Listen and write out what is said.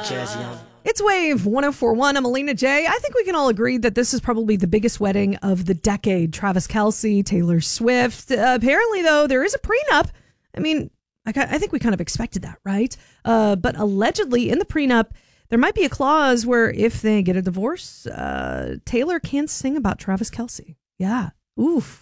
It's Wave 104.1. I'm Alina J. I think we can all agree that this is probably the biggest wedding of the decade. Travis Kelce, Taylor Swift. Apparently, though, there is a prenup. I mean, I think we kind of expected that, right? But allegedly, in the prenup, there might be a clause where if they get a divorce, Taylor can't sing about Travis Kelce. Yeah. Oof.